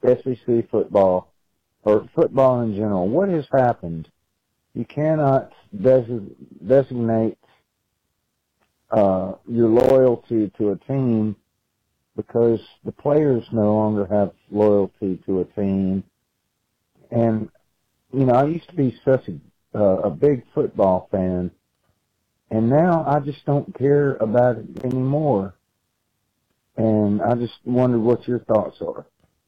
SEC football or football in general, what has happened? You cannot designate your loyalty to a team because the players no longer have loyalty to a team. And, I used to be such a big football fan, and now I just don't care about it anymore. And I just wondered what your thoughts are.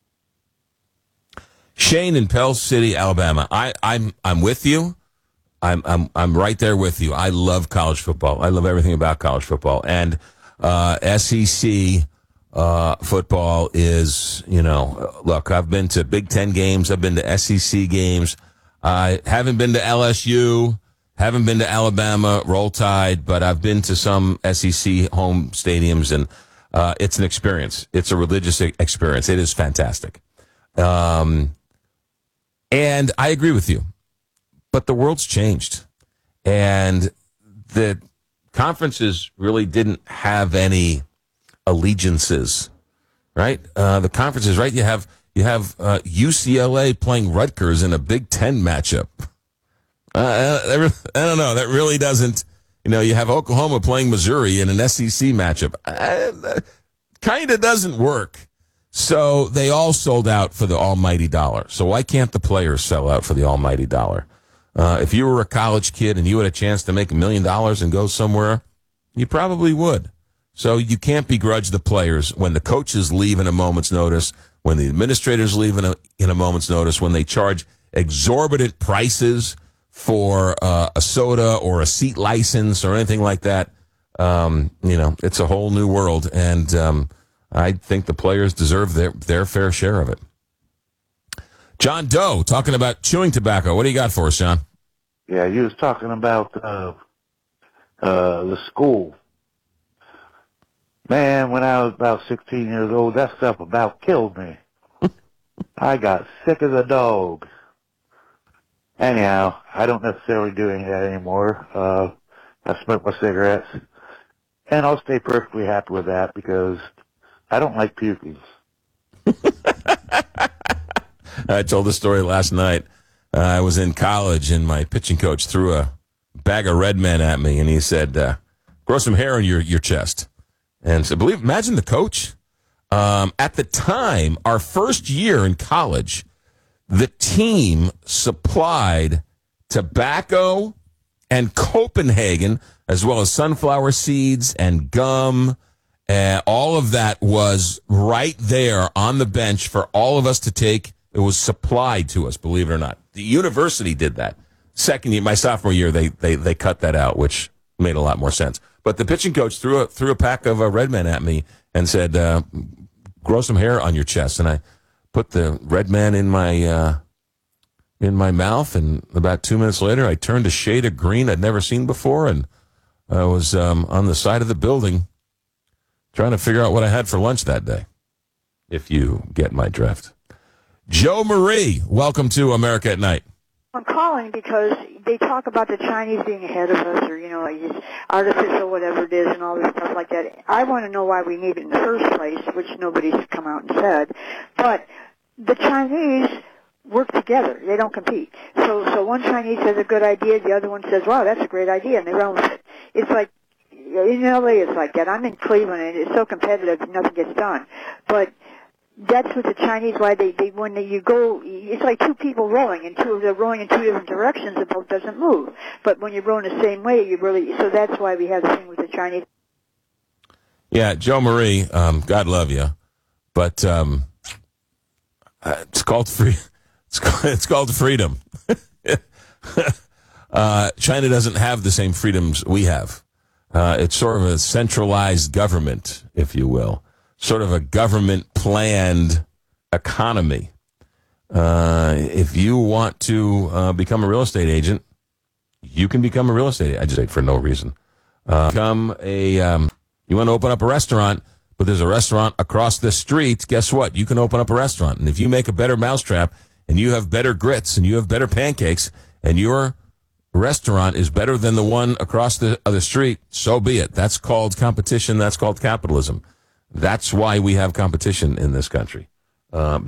Shane in Pell City, Alabama. I'm with you. I'm right there with you. I love college football. I love everything about college football. And SEC football is, look, I've been to Big Ten games. I've been to SEC games. I haven't been to LSU, haven't been to Alabama, Roll Tide, but I've been to some SEC home stadiums, and it's an experience. It's a religious experience. It is fantastic. And I agree with you. But the world's changed, and the conferences really didn't have any allegiances, right? The conferences, right? You have UCLA playing Rutgers in a Big Ten matchup. I don't know. That really doesn't. You have Oklahoma playing Missouri in an SEC matchup. Kind of doesn't work. So they all sold out for the almighty dollar. So why can't the players sell out for the almighty dollar? If you were a college kid and you had a chance to make $1 million and go somewhere, you probably would. So you can't begrudge the players when the coaches leave in a moment's notice, when the administrators leave in a moment's notice, when they charge exorbitant prices for a soda or a seat license or anything like that. It's a whole new world, and I think the players deserve their fair share of it. John Doe, talking about chewing tobacco. What do you got for us, John? Yeah, you was talking about the school. Man, when I was about 16 years old, that stuff about killed me. I got sick as a dog. Anyhow, I don't necessarily do any of that anymore. I smoke my cigarettes, and I'll stay perfectly happy with that because I don't like puking. I told the story last night. I was in college, and my pitching coach threw a bag of Red Men at me, and he said, grow some hair on your chest. And so imagine the coach. At the time, our first year in college, the team supplied tobacco and Copenhagen, as well as sunflower seeds and gum. All of that was right there on the bench for all of us to take. It was supplied to us, believe it or not. The university did that. Second year, my sophomore year, they cut that out, which made a lot more sense. But the pitching coach threw a pack of Red Men at me and said, grow some hair on your chest. And I put the Red Man in my mouth, and about 2 minutes later, I turned a shade of green I'd never seen before, and I was on the side of the building trying to figure out what I had for lunch that day, if you get my drift. Joe Marie, welcome to America at Night. I'm calling because they talk about the Chinese being ahead of us, or, like artificial whatever it is and all this stuff like that. I want to know why we need it in the first place, which nobody's come out and said. But the Chinese work together. They don't compete. So one Chinese has a good idea, the other one says, wow, that's a great idea, and they run with it. It's like, in LA it's like that. I'm in Cleveland, and it's so competitive, nothing gets done. But that's what the Chinese, why they when you go, it's like two people rowing, and they're rowing in two different directions, the boat doesn't move. But when you're rowing the same way, so that's why we have the thing with the Chinese. Yeah, Joe Marie, God love you, but it's called free. It's called freedom. China doesn't have the same freedoms we have. It's sort of a centralized government, if you will. Sort of a government-planned economy. If you want to become a real estate agent, you can become a real estate agent. I just say for no reason. You want to open up a restaurant, but there's a restaurant across the street. Guess what? You can open up a restaurant. And if you make a better mousetrap, and you have better grits, and you have better pancakes, and your restaurant is better than the one across the other street, so be it. That's called competition. That's called capitalism. That's why we have competition in this country.